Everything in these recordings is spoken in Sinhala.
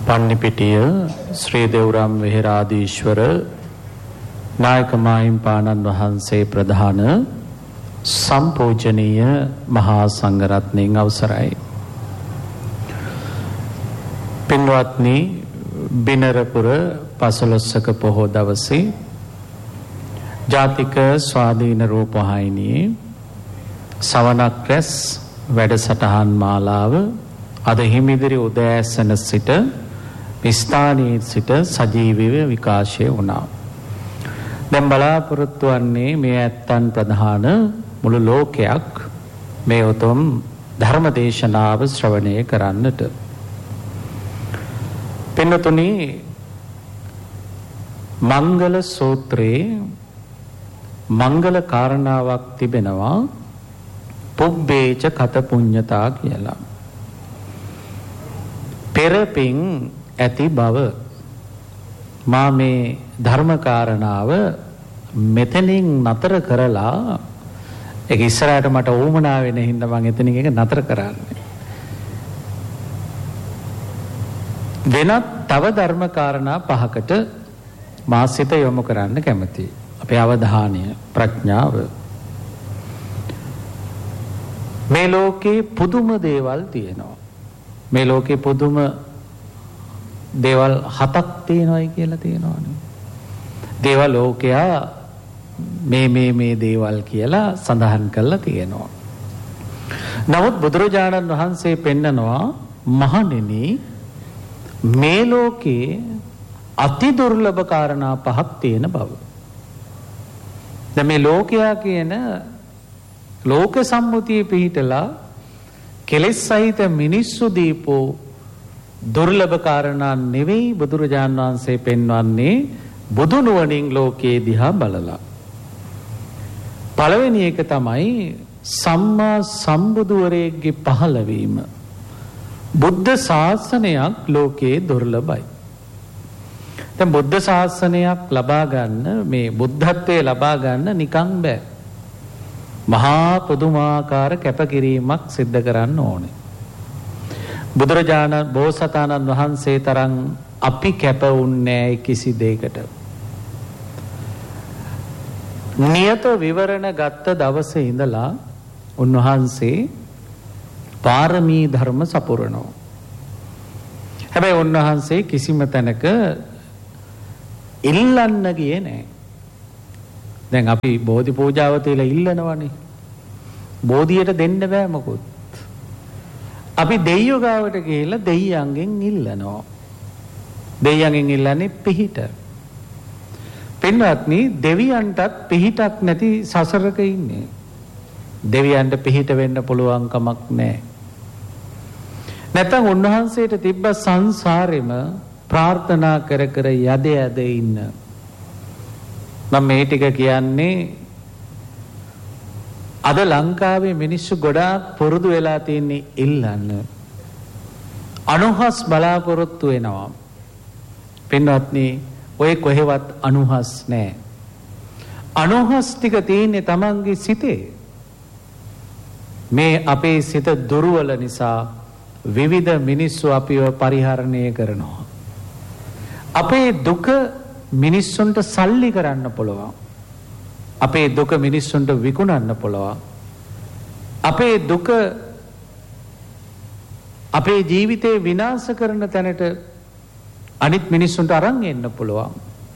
පන්නිපිටිය ශ්‍රී දෙව්රම් විහාරාධීශවර නායක මාහිම්පාණන් වහන්සේ ප්‍රධාන සම්පූජනීය මහා සංඝරත්නයන් අවසරයි. පින්වත්නි, බිනරපුර පසළොස්වක පොහෝ දවසේ ජාතික ස්වාධීන රූපවාහිනියේ සවනක් රැස් වැඩසටහන් මාලාව අද හිමිදිරි උදෑසන සිට ස්ථානයේ සිට සජීවීව විකාශය වුණා. දැන් බලාපොරොත්තු වන්නේ මේ ඇත්තන් ප්‍රධාන මුළු ලෝකයක් මේ උතුම් ධර්ම දේශනාව ශ්‍රවණය කරන්නට. පින්නතුනි, මංගල සූත්‍රයේ මංගල කාරණාවක් තිබෙනවා, පුබ්බේච කත පුඤ්ඤතා කියලා. පෙරපින් ඇති බව. මා මේ ධර්ම කාරණාව මෙතනින් නතර කරලා ඒක ඉස්සරහට මට ඕමනා වෙන හින්දා මම එතනින් ඒක නතර කරන්නේ. වෙනත් තව ධර්ම කාරණා පහකට මා සිත යොමු කරන්න කැමතියි. අපේ අවධානය, ප්‍රඥාව. මේ ලෝකේ පුදුම දේවල් තියෙනවා. මේ ලෝකේ පුදුම දේවල් 7ක් තියෙනවායි කියලා තියෙනවානේ. දේවල් ලෝකයා මේ දේවල් කියලා සඳහන් කරලා තියෙනවා. නමුත් බුදුරජාණන් වහන්සේ පෙන්නනවා, මහණෙනි, මේ ලෝකේ අති දුර්ලභ කාරණා 5ක් තියෙන බව. දැන් මේ ලෝකයා කියන ලෝක සම්මුතිය පිහිටලා කෙලෙස් සහිත මිනිස්සු දීපෝ දුර්ලභ කාරණා නෙවෙයි බුදුරජාණන් වහන්සේ පෙන්වන්නේ බුදු නුවණින් ලෝකයේ දිහා බලලා. පළවෙනි එක තමයි සම්මා සම්බුදුවරයෙක්ගේ පහළවීම. බුද්ධ ශාසනයක් ලෝකයේ දුර්ලභයි. දැන් බුද්ධ ශාසනයක් ලබා ගන්න, මේ බුද්ධත්වයේ ලබා ගන්න නිකන් බෑ. මහා පුදුමාකාර කැපකිරීමක් සිද්ධ කරන්න ඕනේ. බුදුරජාණන් බෝසතාණන් වහන්සේ තරම් අපි කැප වුණේ කිසි දෙයකට. නියත විවරණ ගත්ත දවසේ ඉඳලා උන්වහන්සේ පාරමී ධර්ම සපුරනවා. හැබැයි උන්වහන්සේ කිසිම තැනක ඉල්ලන්න ගියේ නැහැ. දැන් අපි බෝධි පූජාව තියලා ඉල්ලනවනේ. බෝධියට දෙන්න බෑ මොකොත්. අපි දෙයියෝ ගාවට ගිහිල්ලා දෙයියන්ගෙන් ඉල්ලනවා. දෙයියන්ගෙන් ඉල්ලන්නේ පිහිට. පින්වත්නි, දෙවියන්ටත් පිහිටක් නැති සසරක ඉන්නේ. දෙවියන්ට පිහිට වෙන්න පුළුවන් කමක් නැහැ. නැත්නම් උන්වහන්සේට තිබ්බ සංසාරෙම ප්‍රාර්ථනා කර කර යද ඉන්න. මම මේ ටික කියන්නේ අද ලංකාවේ මිනිස්සු ගොඩාක් පුරුදු වෙලා තියෙන්නේ ඉල්ලන්න. අනුහස් බලාපොරොත්තු වෙනවා. පින්වත්නි, ඔය කොහෙවත් අනුහස් නැහැ. අනුහස් ටික තියෙන්නේ Tamanගේ සිතේ. මේ අපේ සිත දුර්වල නිසා විවිධ මිනිස්සු අපිව පරිහරණය කරනවා. අපේ දුක මිනිස්සුන්ට සල්ලි කරන්න පුළුවන්. අපේ දුක මිනිස්සුන්ට විකුණන්න පුළුවන්. අපේ දුක අපේ ජීවිතේ විනාශ කරන තැනට අනිත් මිනිස්සුන්ට අරන් එන්න පුළුවන්.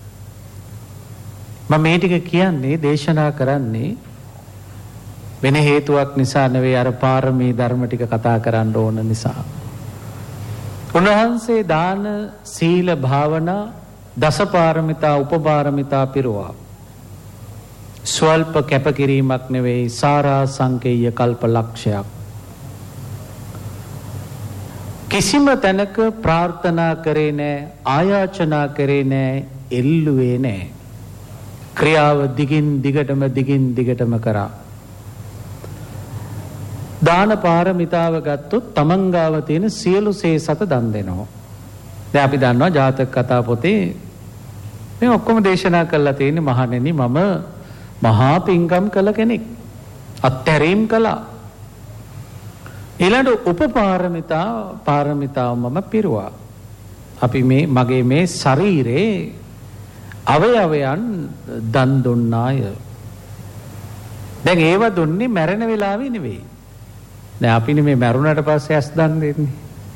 මම මේ ටික කියන්නේ, දේශනා කරන්නේ වෙන හේතුවක් නිසා නෙවෙයි, අර පාරමී ධර්ම ටික කතා කරන්න ඕන නිසා. උන්වහන්සේ දාන, සීල, භාවනා, දසපාරමිතා, උපපාරමිතා පිරුවා. ස්වල්ප කැපකිරීමක් නෙවෙයි, සාරා සංකේය කල්ප ලක්ෂයක්. කිසිම තැනක ප්‍රාර්ථනා කරේ නැහැ, ආයාචනා කරේ නැහැ, එල්ලුවේ නැහැ. ක්‍රියාව දිගින් දිගටම කරා. දාන පාරමිතාව ගත්තොත් තමන් ගාව තියෙන සියලු සේසත දන් දෙනවා. දැන් අපි දන්නවා ජාතක කතා පොතේ මේ ඔක්කොම දේශනා කරලා තියෙන්නේ, මහණෙනි, මම මහා පිංකම් කළ කෙනෙක්, අත්හැරීම් කළා. ඊළඟ උපපාරමිතාව මම පිරුවා. අපි මේ මගේ මේ ශරීරේ අවයවයන් දන් දුන්නාය. දැන් ඒව දුන්නේ මැරෙන වෙලාවේ නෙවෙයි. දැන් අපිනේ මේ මැරුණට පස්සේ ඇස් දන් දෙන්නේ.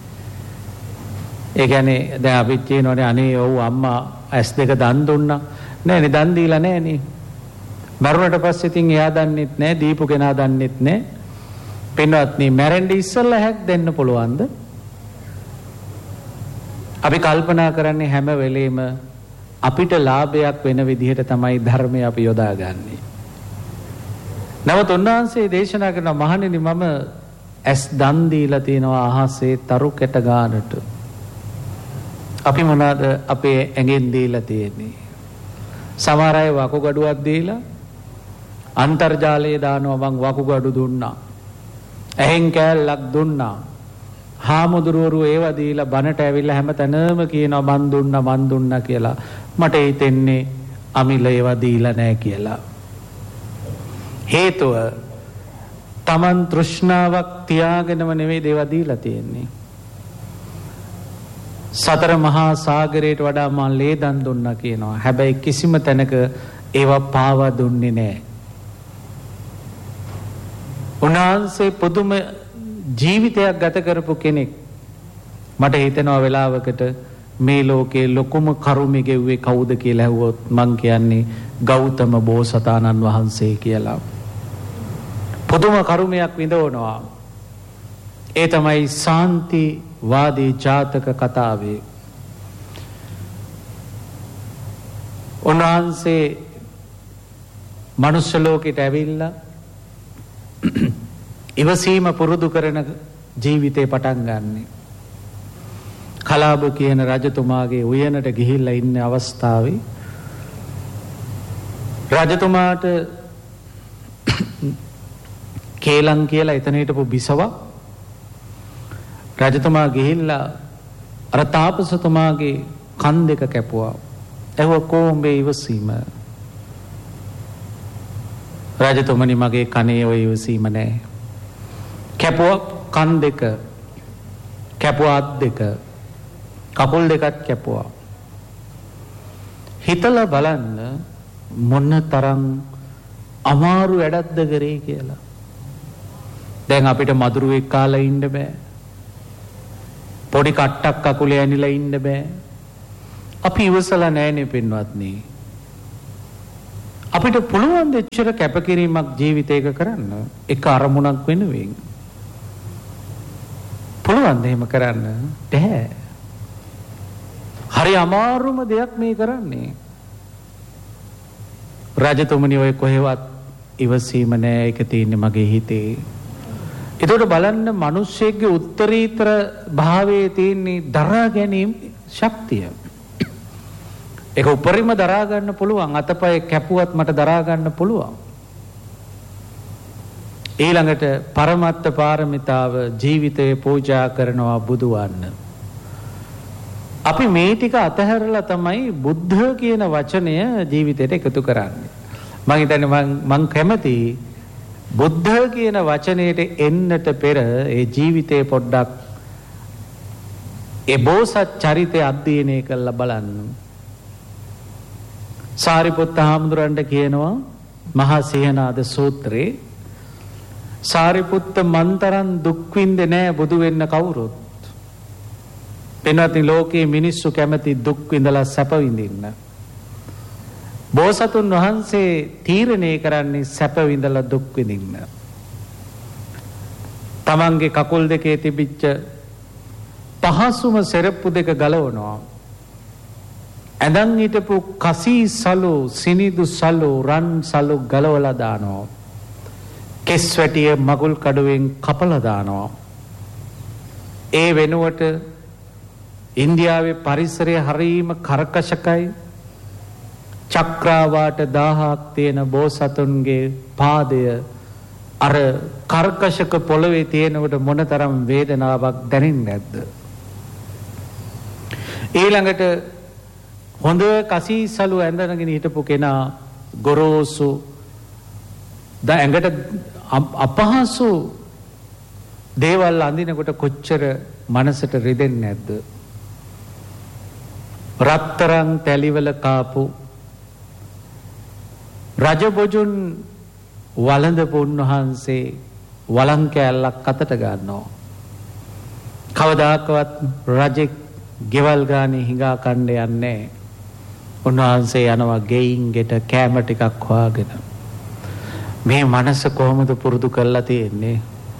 ඒ කියන්නේ දැන් අපි කියනවානේ අනේ ඔව් අම්මා ඇස් දෙක දන් දුන්නා. නෑනේ දන් දීලා නෑනේ. මැරුණට පස්සේ ඉතින් එයා දන්නෙත් නෑ, දීපු කෙනා දන්නෙත් නෑ. පින්වත්නි මැරෙන්න ඉස්සෙල්ලා හැක් දෙන්න පුළුවන්ද? අපි කල්පනා කරන්නේ හැම වෙලේම අපිට ලාභයක් වෙන විදිහට තමයි ධර්මය අපි යොදාගන්නේ. නමුත් උන්වහන්සේ දේශනා කරන මහණෙනි මම ඇස් දන් දීලා තියෙනවා අහසේ තරු කැට ගානට. අපි මොනවාද අපේ ඇඟෙන් දීලා තියෙන්නේ? සමහර අය වකුගඩුවක් දීලා අන්තර්ජාලයේ දානවා මං වකුගඩු දුන්නා. ඇහෙන් කෑල්ලක් දුන්නා. හාමුදුරුවරු ඒව දීලා බණට ඇවිල්ලා හැමතැනම කියනවා මන් දුන්නා කියලා. මට හිතෙන්නේ අමිල ඒව දීලා නැහැ කියලා. හේතුව තමන් තෘෂ්ණාවක් තියාගෙනම නෙවෙයි දේව දීලා තියෙන්නේ. සතර මහා සාගරයට වඩා මං ලේ දන් දුන්නා කියනවා. හැබැයි කිසිම තැනක ඒවා පාවා දුන්නේ නැහැ. උන්වහන්සේ පුදුම ජීවිතයක් ගත කරපු කෙනෙක්. මට හිතෙනවා වෙලාවකට මේ ලෝකේ ලොකුම කරුමෙ ගෙව්වේ කවුද කියලා ඇහුවොත් මං කියන්නේ ගෞතම බෝසතාණන් වහන්සේ කියලා. පුදුම කරුමයක් විඳවනවා. ඒ තමයි සාන්ති වාදී ජාතක කතාවේ. උන්වහන්සේ මනුෂ්‍ය ලෝකෙට ඇවිල්ලා ඉවසීම පුරුදු කරන ජීවිතේ පටන් ගන්නෙ. කලාබ කියන රජතුමාගේ උයනට ගිහිල්ලා ඉන්න අවස්ථාවේ රජතුමාට කේලම් කියලා එතන හිටපු බිසවක් රජතුමා ගිහිල්ලා අර තාපසතුමාගේ කන් දෙක කැපුවා. එහුව කොඹේ ඉවසීම. රජතුමනි මගේ කනේ ඔය ඉවසීම නැහැ. කැපුවා කන් දෙක, කැපුවා අත් දෙක, කකුල් දෙකත් කැපුවා. හිතලා බලන්න මොන තරම් අමාරු වැඩක්ද කරේ කියලා. දැන් අපිට මදුරුවෙක් කාලා ඉන්න බෑ. පොඩි කට්ටක් කකුලේ ඇනිලා ඉන්න බෑ. අපි ඉවසලා නැහැනේ පින්වත්නි. අපිට පුළුවන් දෙච්චර කැපකිරීමක් ජීවිතයක කරන්න එක අරමුණක් වෙනුවෙන්. පුළුවන් ද එහෙම කරන්න? බැහැ. හරි අමාරුම දෙයක් මේ කරන්නේ. රජතුමනි ඔය කොහෙවත් ඉවසීම නෑ, ඒක තියෙන්නේ මගේ හිතේ. එතකොට බලන්න මිනිස්සෙක්ගේ උත්තරීතර භාවයේ තියෙන දරා ගැනීම ශක්තිය. ඒක උපරිම දරා ගන්න පුළුවන්. අතපය කැපුවත් මට දරා ගන්න පුළුවන්. ඊළඟට පරමත්ත පාරමිතාව ජීවිතේ පූජා කරනවා බුදු වන්න. අපි මේ ටික අතහැරලා තමයි බුද්ධ කියන වචනය ජීවිතයට එකතු කරන්නේ. මම හිතන්නේ මං කැමති බුද්ධ කියන වචනයට එන්නට පෙර ඒ ජීවිතේ පොඩ්ඩක් ඒ බෝසත් චරිතය අධ්‍යයනය කරලා බලන්න. සාරිපුත්ත හාමුදුරන්ට කියනවා මහා සිහනාද සූත්‍රයේ සාරිපුත්ත මන්තරන් දුක් විඳින්නේ නැහැ බුදු වෙන්න කවුරුත්. පින්වත්නි ලෝකයේ මිනිස්සු කැමති දුක් විඳලා සැප විඳින්න. බෝසතුන් වහන්සේ තීරණය කරන්නේ සැප විඳලා දුක් විඳින්න. තමන්ගේ කකුල් දෙකේ තිබිච්ච පහසුම සෙරප්පු දෙක ගලවනවා. ඇඳන් හිටපු කසී සලු, සිනිදු සලු, රන් සලු ගලවලා දානවා. කෙස් වැටිය මගුල් කඩුවෙන් කපලා දානවා. ඒ වෙනුවට ඉන්දියාවේ පරිසරය හරීම කර්කශකයි. චක්‍රාවාට 1000ක් තියෙන බෝසතුන්ගේ පාදය අර කර්කශක පොළවේ තියෙනකොට මොනතරම් වේදනාවක් දැනෙන්නේ නැද්ද? ඊළඟට හොඳ කසීසලු ඇඳගෙන හිටපු කෙනා ගොරෝසු ඇඟට අපහසු දේවල් අඳිනකොට කොච්චර මනසට රිදෙන්නේ නැද්ද? රත්තරන් තැලිවල කාපු රජබොජුන් වළඳපු උන්වහන්සේ වළං කෑල්ලක් අතට ගන්නවා. කවදාකවත් රජෙක් ගෙවල් ගානේ හිඟා කණ්ඩ යන්නේ. උන්වහන්සේ යනවා ගෙයින් ගෙට කෑම ටිකක් හොයාගෙන. මේ මනස කොහොමද පුරුදු කරලා තියෙන්නේ?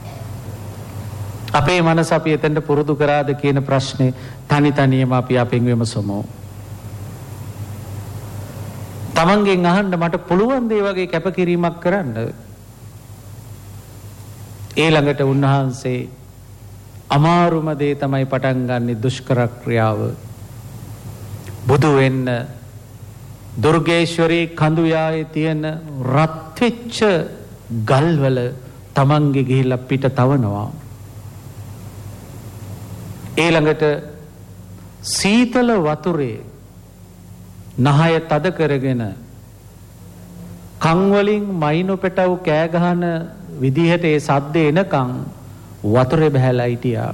අපේ මනස අපි එතෙන්ට පුරුදු කරාද කියන ප්‍රශ්නේ තනි තනියම අපි අපෙන් විමසමු. තමන්ගෙන් අහන්න මට පුළුවන් දේ වගේ කැපකිරීමක් කරන්න. ඊළඟට උන්වහන්සේ අමාරුම දේ තමයි පටන් ගන්නේ දුෂ්කර ක්‍රියාව. බුදු වෙන්න දුර්ගේශ්වරී කඳුයායේ තියෙන රත් වෙච්ච ගල්වල තමන්ගේ ගිහිල්ලා පිට තවනවා. ඊළඟට සීතල වතුරේ නහය තද කරගෙන කන් වලින් මයින්ු පෙටව කෑ ගහන විදිහට ඒ සද්ද එනකන් වතුරේ බහැලා හිටියා.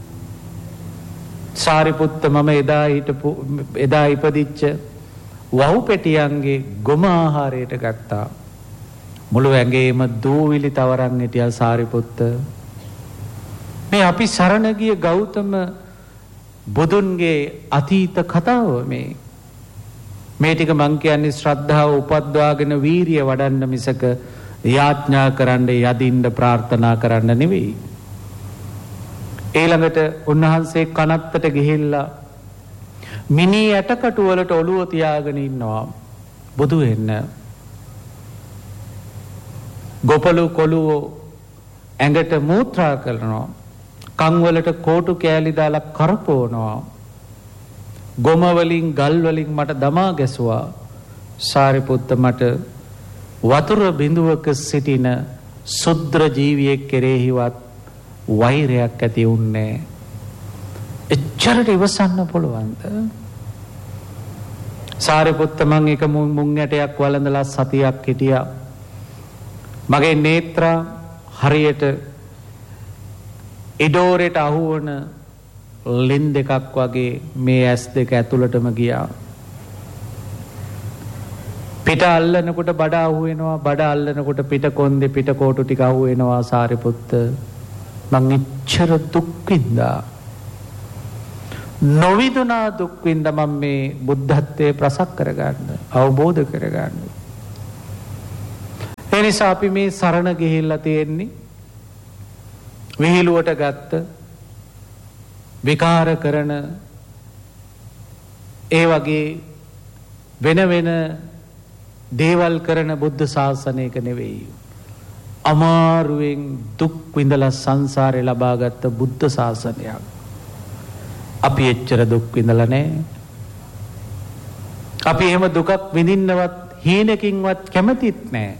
සාරිපුත්ත මම එදා ඉපදිච්ච වහු පෙටියන්ගේ ගොම ආහාරයට ගත්තා. මුළු ඇඟේම දූවිලි තවරන් හිටියා සාරිපුත්ත. මේ අපි සරණ ගිය ගෞතම බුදුන්ගේ අතීත කතාව මේ ටික මං කියන්නේ ශ්‍රද්ධාව උපද්වාගෙන වීරිය වඩන්න මිසක යාඥා කරන්න යදින්න ප්‍රාර්ථනා කරන්න නෙවෙයි. ඊළඟට උන්වහන්සේ කනත්තට ගිහිල්ලා මිනි ඇටකටු වලට ඔළුව තියාගෙන ඉන්නවා බුදු වෙන්න. ගොපලු කොළුවෝ ඇඟට මූත්‍රා කරනවා. කන් වලට කෝටු කෑලි දාලා කරපවනවා. ගොම වලින් ගල් වලින් මට දමා ගැසුවා. සාරිපුත්ත මට වතුර බිඳුවක සිටින සුද්‍ර ජීවියෙක් කෙරෙහිවත් වෛරයක් ඇති වුන්නේ. එච්චරට ඉවසන්න පුළුවන්ද? සාරිපුත්ත මං එක මුං ඇටයක් වළඳලා සතියක් හිටියා. මගේ නේත්‍රා හරියට ඉඩෝරේට අහුවන ලෙන් දෙකක් වගේ මේ ඇස් දෙක ඇතුළටම ගියා. පිට අල්ලනකොට බඩ අහුවෙනවා, බඩ අල්ලනකොට පිට කොන්දේ පිට කෝටු ටික අහුවෙනවා. සාරිපුත්ත මං එච්චර දුක් විඳා නොවිදුනා දුක් විඳා මම මේ බුද්ධත්වයේ ප්‍රසක් කරගන්න, අවබෝධ කරගන්න. ඒ නිසා අපි මේ සරණ ගිහිල්ලා තියෙන්නේ විහිළුවට ගත්ත විකාර කරන ඒ වගේ වෙන වෙන දේවල් කරන බුද්ධ ශාසනයක නෙවෙයි. අමාරුවෙන් දුක් විඳලා සංසාරේ ලබාගත් බුද්ධ ශාසනයක්. අපි එච්චර දුක් විඳලා නැහැ. අපි එහෙම දුකක් විඳින්නවත් හීනකින්වත් කැමතිත් නැහැ.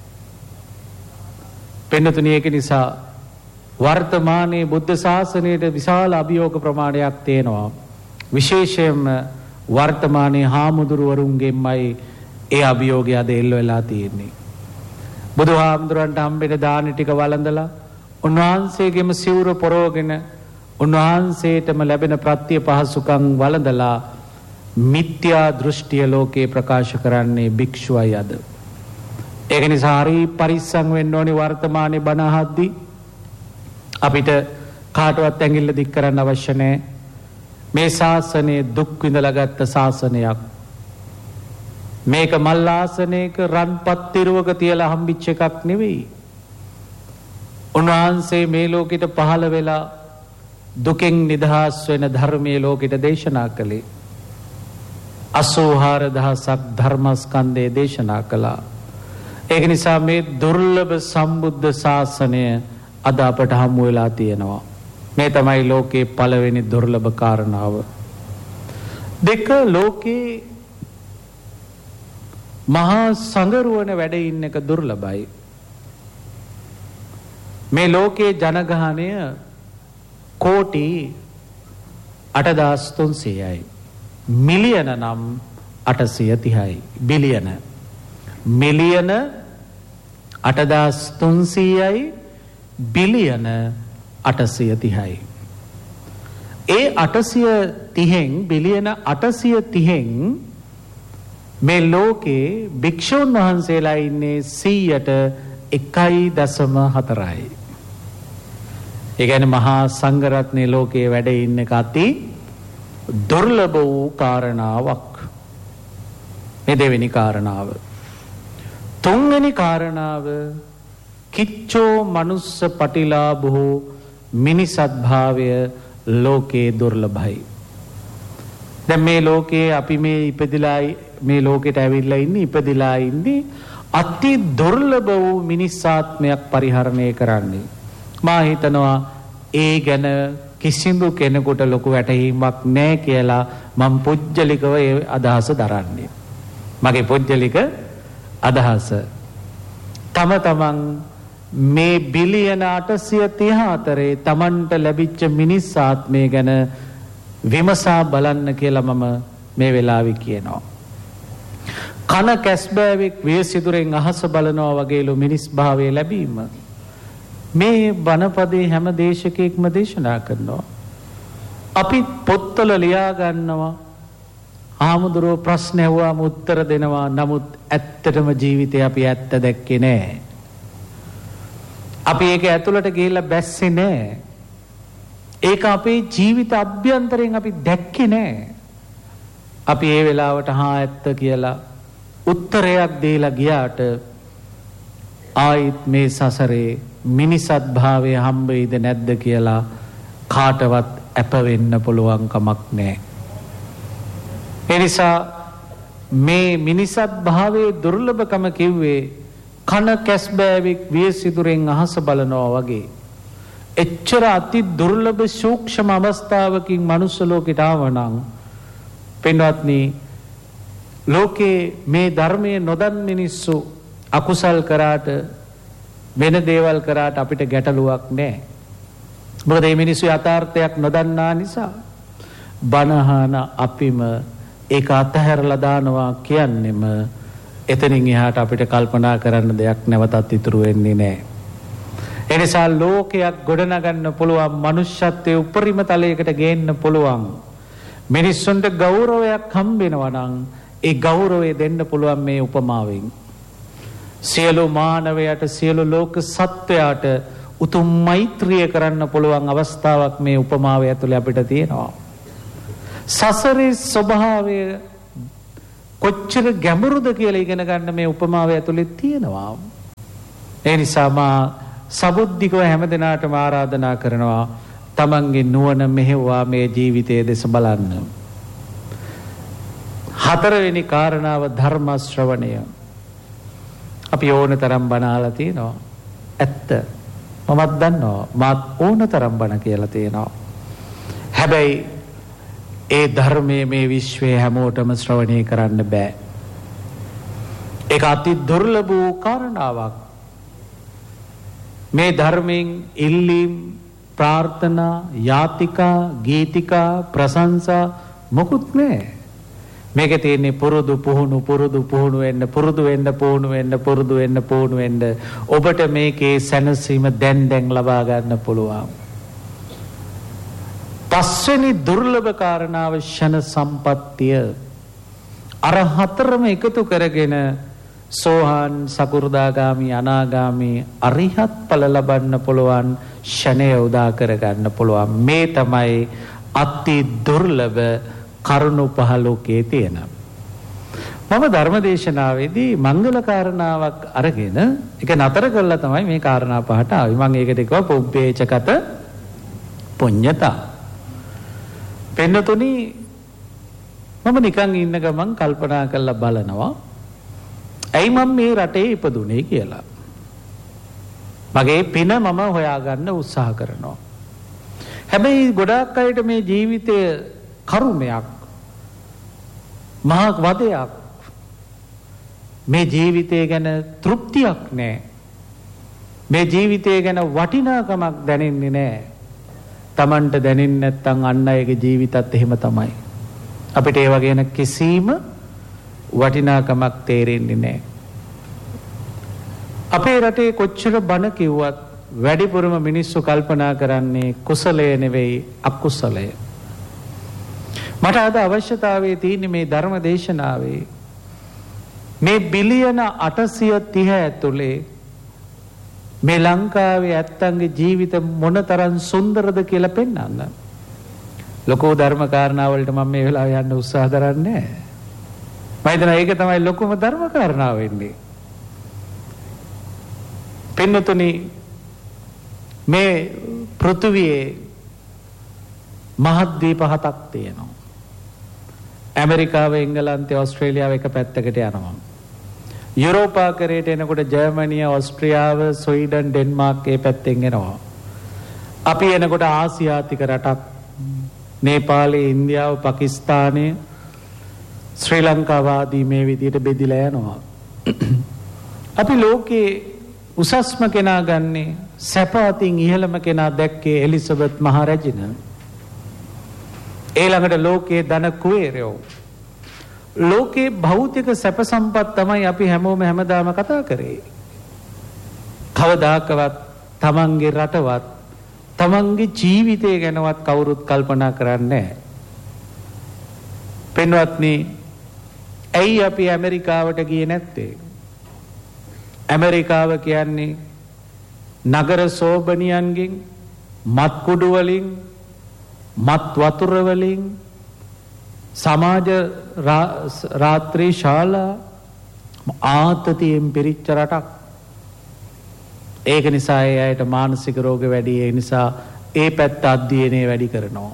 පෙන්නතුනි ඒක නිසා වර්තමානයේ බුද්ධ ශාසනයේ විශාල අභියෝග ප්‍රමාණයක් තියෙනවා. විශේෂයෙන්ම වර්තමානයේ හාමුදුරුවරුන්ගෙන්මයි ඒ අභියෝගය අද එල්ල වෙලා තියෙන්නේ. බුදුහාමුදුරන්ට හම්බෙන දාන ටික වළඳලා උන්වහන්සේගෙම සිවුර පොරවගෙන උන්වහන්සේටම ලැබෙන ප්‍රත්‍ය පහසුකම් වළඳලා මිත්‍යා දෘෂ්ටිය ලෝකේ ප්‍රකාශ කරන්නේ භික්ෂුවයි අද. ඒක නිසා හරි පරිස්සම් වෙන්න ඕනේ වර්තමානයේ බණ අහද්දී. අපිට කාටවත් ඇඟිල්ල දික් කරන්න අවශ්‍ය නැහැ. මේ ශාසනයේ දුක් විඳලා ගත්ත ශාසනයක්. මේක මල් ආසනයක රන්පත් තිරුවක තියලා හම්බිච්ච එකක් නෙවෙයි. උන්වහන්සේ මේ ලෝකෙට පහළ වෙලා දුකෙන් නිදහස් වෙන ධර්මයේ ලෝකෙට දේශනා කළේ. 84000ක් ධර්මස්කන්ධය දේශනා කළා. ඒක නිසා මේ දුර්ලභ සම්බුද්ධ ශාසනය අද අපට හමු වෙලා තියෙනවා. මේ තමයි ලෝකේ පළවෙනි දුර්ලභ කාරණාව. දෙක, ලෝකේ මහා සංගරුවන වැඩ ඉන්න එක දුර්ලභයි. මේ ලෝකේ ජනගහනය කෝටි 8300යි. මිලියන නම් 830යි. බිලියන. මිලියන 8300යි. බිලියන 830යි. ඒ 830න් බිලියන 830න් මේ ලෝකේ භික්ෂුන් වහන්සේලා ඉන්නේ 100ට 1.4යි. ඒ කියන්නේ මහා සංඝරත්නයේ ලෝකයේ වැඩ ඉන්න කති දුර්ලභ වූ කාරණාවක්. මේ දෙවෙනි කාරණාව. තුන්වෙනි කාරණාව කිච්චෝ මනුස්ස පටිලාභෝ මිනිසත්භාවය ලෝකේ දුර්ලභයි. දැන් මේ ලෝකේ අපි මේ ඉපදිලා මේ ලෝකෙට ඇවිල්ලා ඉන්නේ ඉපදිලා ඉන්නේ අති දුර්ලභ වූ මිනිස්සාත්මයක් පරිහරණය කරන්නේ. මා හිතනවා ඒ ගැන කිසිදු කෙනෙකුට ලොකු වැටහීමක් නැහැ කියලා මම පුජ්‍යලිකව ඒ අදහස දරන්නේ. මගේ පුජ්‍යලික අදහස. තමන් මේ බිලියන 834 තමන්ට ලැබිච්ච මිනිස් ආත්මය ගැන විමසා බලන්න කියලා මම මේ වෙලාවේ කියනවා. කන කැස්බෑවෙක් වියසිතුරෙන් අහස බලනවා වගේලු මිනිස් භාවය ලැබීම. මේ බණපදේ හැම දේශකයෙක්ම දේශනා කරනවා. අපි පොත්වල ලියා ගන්නවා. ආමුදුරෝ ප්‍රශ්න ඇහුවාම උත්තර දෙනවා. නමුත් ඇත්තටම ජීවිතේ අපි ඇත්ත දැක්කේ නැහැ. අපි ඒක ඇතුළට ගිහිල්ලා බැස්සේ නැහැ. ඒක අපේ ජීවිත අභ්‍යන්තරයෙන් අපි දැක්කේ නැහැ. අපි ඒ වෙලාවට හා ඇත්ත කියලා උත්තරයක් දීලා ගියාට ආයිත් මේ සසරේ මිනිසත් භාවය හම්බ වෙයිද නැද්ද කියලා කාටවත් අප වෙන්න පුළුවන් කමක් නැහැ. ඒ නිසා මේ මිනිසත් භාවයේ දුර්ලභකම කිව්වේ කන කැස්බෑවෙක් වියසිතුරෙන් අහස බලනවා වගේ. එච්චර අති දුර්ලභ සූක්ෂම අවස්ථාවකින් මනුස්ස ලෝකෙට ආවනම් පින්වත්නි ලෝකේ මේ ධර්මයේ නොදන්න මිනිස්සු අකුසල් කරාට වෙන දේවල් කරාට අපිට ගැටලුවක් නැහැ. මොකද මේ මිනිස්සු යථාර්ථයක් නොදන්නා නිසා බනහන අපිම ඒක අතහැරලා දානවා කියන්නෙම එතනින් එහාට අපිට කල්පනා කරන්න දෙයක් නැවතත් ඉතුරු වෙන්නේ නැහැ. ඒ නිසා ලෝකයක් ගොඩනගන්න පුළුවන් මනුෂ්‍යත්වයේ උපරිම තලයකට ගේන්න පුළුවන් මිනිස්සුන්ට ගෞරවයක් හම්බ වෙනවා නම් ඒ ගෞරවය දෙන්න පුළුවන් මේ උපමාවෙන්. සියලු මානවයට සියලු ලෝක සත්වයාට උතුම් මෛත්‍රිය කරන්න පුළුවන් අවස්ථාවක් මේ උපමාව ඇතුලේ අපිට තියෙනවා. සසරේ ස්වභාවය කොච්චර ගැඹුරුද කියලා ඉගෙන ගන්න මේ උපමාව ඇතුලේ තියෙනවා. ඒ නිසා මා සබුද්ධිකව හැමදෙනාටම ආරාධනා කරනවා තමන්ගේ නුවණ මෙහෙවා මේ ජීවිතයේ දෙස බලන්න. හතරවෙනි කාරණාව ධර්ම ශ්‍රවණය. අපි ඕන තරම් බණ අහලා තියෙනවා. ඇත්ත. මමත් දන්නවා. මාත් ඕන තරම් බණ කියලා තියෙනවා. හැබැයි ඒ ධර්මයේ මේ විශ්වයේ හැමෝටම ශ්‍රවණය කරන්න බෑ. ඒක අති දුර්ලභ වූ කාරණාවක්. මේ ධර්මයෙන් ඉල්ලීම්, ප්‍රාර්ථනා, යාතිකා, ගීතිකා, ප්‍රශංසා මොකුත් නෑ. මේකේ තියෙන්නේ පුරුදු වෙන්න ඔබට මේකේ සැනසීම දැන් ලබා ගන්න පුළුවන්. පස්වෙනි දුර්ලභ කාරණාව ෂණ සම්පත්තිය. අර හතරම එකතු කරගෙන සෝහන්, සකු르දාගාමි, අනාගාමි, අරිහත් ඵල ලබන්න පුළුවන් ෂණය උදා කර ගන්න පුළුවන්. මේ තමයි අති දුර්ලභ කරුණු පහලෝකයේ තියෙන. මම ධර්මදේශනාවේදී මංගල කාරණාවක් අරගෙන ඒක නතර කළා තමයි මේ කාරණා පහට ආවේ. මම ඒකට කිව්වා පුබ්බේචකත පුඤ්ඤතා. පෙන්නතුනි මම නිකන් ඉන්න ගමන් කල්පනා කරලා බලනවා ඇයි මම මේ රටේ ඉපදුනේ කියලා. මගේ පින මම හොයාගන්න උත්සාහ කරනවා. හැබැයි ගොඩාක් අයට මේ ජීවිතයේ කරුමයක්, මහා වදයක්, මේ ජීවිතය ගැන තෘප්තියක් නැහැ. මේ ජීවිතය ගැන වටිනාකමක් දැනෙන්නේ නැහැ. Tamanට දැනෙන්නේ නැත්නම් අන් අයගේ ජීවිතත් එහෙම තමයි. අපිට ඒ වගේ වෙන කිසිම වටිනාකමක් තේරෙන්නේ නැහැ. අපේ රටේ කොච්චර බණ කිව්වත් වැඩිපුරම මිනිස්සු කල්පනා කරන්නේ කුසලය නෙවෙයි අකුසලය. මට අද අවශ්‍යතාවයේ තියෙන මේ ධර්ම දේශනාවේ මේ බිලියන 830 ඇතුලේ මේ ලංකාවේ ඇත්තන්ගේ ජීවිත මොනතරම් සුන්දරද කියලා පෙන්වන්න. ලොකෝ ධර්ම කාරණා වලට මම මේ වෙලාවේ යන්න උත්සාහ කරන්නේ නැහැ. මම හිතනවා ඒක තමයි ලොකුම ධර්ම කාරණාව වෙන්නේ. පින්නතුනි මේ පෘථුවියේ මහද්වීප 7ක් තියෙනවා. ඇමරිකාව, එංගලන්තය, ඕස්ට්‍රේලියාව එක පැත්තකට යනවා. යුරෝපාකරයට එනකොට ජර්මනිය, ඕස්ට්‍රියාව, ස්වීඩන්, ඩෙන්මාර්ක් ඒ පැත්තෙන් එනවා. අපි එනකොට ආසියාතික රටක් නේපාලය, ඉන්දියාව, පාකිස්තානය, ශ්‍රී ලංකාව ආදී මේ විදිහට බෙදිලා යනවා. අපි ලෝකේ උසස්ම කෙනා ගන්නේ සැප අතින් ඉහළම කෙනා දැක්කේ එලිසබෙත් මහරජින. ඊළඟට ලෝකයේ ධන කුවේරයෝ. ලෝකේ භෞතික සැප සම්පත් තමයි අපි හැමෝම හැමදාම කතා කරේ. කවදාකවත් තමන්ගේ රටවත් තමන්ගේ ජීවිතය ගැනවත් කවුරුත් කල්පනා කරන්නේ නැහැ. පින්වත්නි, ඇයි අපි ඇමරිකාවට ගියේ නැත්තේ? ඇමරිකාව කියන්නේ නගර සෝබනියන්ගෙන්, මත් කුඩු වලින්, මත් වතුර වලින්, සමාජ රාත්‍රී ශාලා ආතතියෙන් පිරිච්ච රටක්. ඒක නිසා ඒ අයට මානසික රෝග වැඩි. ඒ නිසා ඒ පැත්ත අධ්‍යයනය වැඩි කරනවා.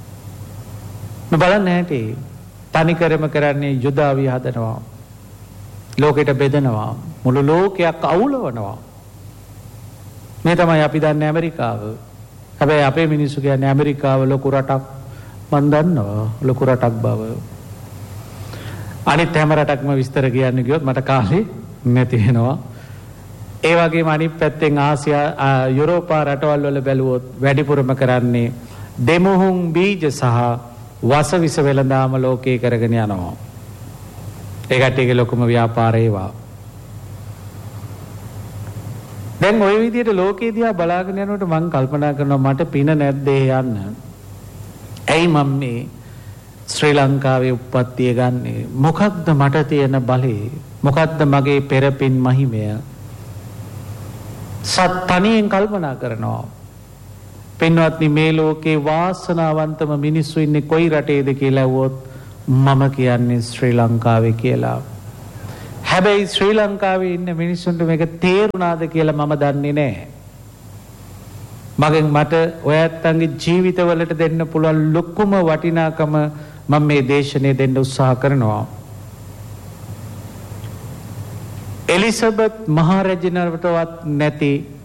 බලන්න හැටි තනිකරම කරන්නේ යුදාවිය හදනවා, ලෝකෙට බෙදනවා, මුළු ලෝකයක් අවුලවනවා. මේ තමයි අපි දන්නේ ඇමරිකාව. හැබැයි අපේ මිනිස්සු කියන්නේ ඇමරිකාව ලොකු රටක්. මන් දන්නවා ලොකු රටක් බව. අනිත් හැම රටක්ම විස්තර කියන්න ගියොත් මට කාලේ නැති වෙනවා. ඒ වගේම අනිත් පැත්තෙන් ආසියා, යුරෝපා රටවල් වල බැලුවොත් වැඩිපුරම කරන්නේ දෙමුහුන් බීජ සහ වසවිස වෙළඳාම ලෝකේ කරගෙන යනවා. ඒකට ඒක ලොකුම ව්‍යාපාරේ ඒවා. දැන් ওই විදිහට ලෝකේ දිහා බලාගෙන යනකොට මම කල්පනා කරනවා මට පින නැද්ද යන්න. ඇයි මම මේ ශ්‍රී ලංකාවේ උප්පත්තිය ගන්නෙ? මොකක්ද මට තියෙන බලය? මොකක්ද මගේ පෙරපින් මහිමය? සත්තනියෙන් කල්පනා කරනවා. පින්වත්නි, මේ ලෝකේ වාසනාවන්තම මිනිස්සු ඉන්නේ කොයි රටේද කියලා ඇහුවොත් මම කියන්නේ ශ්‍රී ලංකාවේ කියලා. හැබැයි ශ්‍රී ලංකාවේ ඉන්න මිනිස්සුන්ට මේක තේරුණාද කියලා මම දන්නේ නැහැ. මට ඔයත්තන්ගේ ජීවිතවලට දෙන්න පුළුවන් ලොකුම වටිනාකම මම මේ දේශනේ දෙන්න උත්සාහ කරනවා. එලිසබෙත් මහරජිනවටවත් නැති